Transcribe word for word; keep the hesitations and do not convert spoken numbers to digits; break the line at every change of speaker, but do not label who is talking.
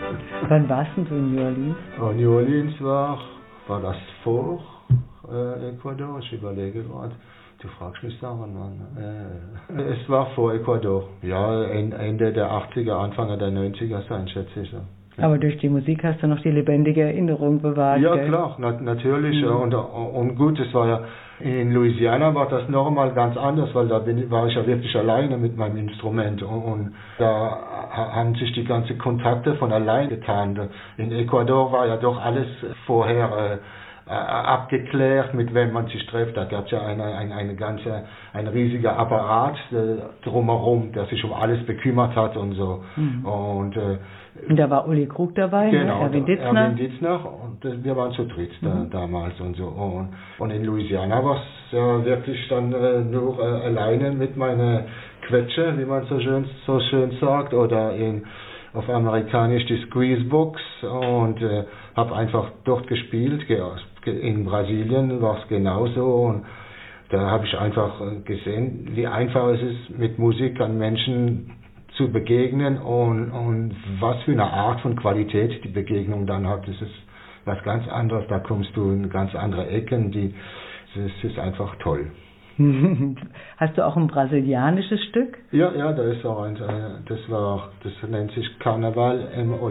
Wann warst denn du in New Orleans?
Oh, New Orleans war, war das vor äh, Ecuador? Ich überlege gerade. Du fragst mich Sachen, Mann. Äh, es war vor Ecuador. Ja, Ende der achtziger, Anfang der neunziger sein, schätze ich. Ja.
Aber durch die Musik hast du noch die lebendige Erinnerung bewahrt.
Ja,
gell?
klar, na, natürlich.
Mhm.
Und, und gut, es war ja, in Louisiana war das nochmal ganz anders, weil da bin, war ich ja wirklich alleine mit meinem Instrument. Und, und da haben sich die ganzen Kontakte von allein getan. In Ecuador war ja doch alles vorher äh, abgeklärt, mit wem man sich trifft. Da gab es ja eine, eine, eine ganze, ein riesiger Apparat äh, drumherum, der sich um alles bekümmert hat und so.
Mhm.
Und, äh,
und da war Uli Krug dabei,
genau,
ne? Erwin Ditzner.
Erwin Ditzner, und äh, wir waren zu dritt da,
mhm.
damals und so. Und, und in Louisiana war es ja wirklich dann äh, nur äh, alleine mit meiner Quetsche, wie man so schön, so schön sagt, oder in auf amerikanisch die Squeezebox, und äh, habe einfach dort gespielt. In Brasilien war es genauso, und da habe ich einfach gesehen, wie einfach es ist, mit Musik an Menschen zu begegnen, und, und was für eine Art von Qualität die Begegnung dann hat. Das ist was ganz anderes, da kommst du in ganz andere Ecken, die, das ist einfach toll.
Hast du auch ein brasilianisches Stück?
Ja, ja, da ist auch eins, das war, das nennt sich Karneval im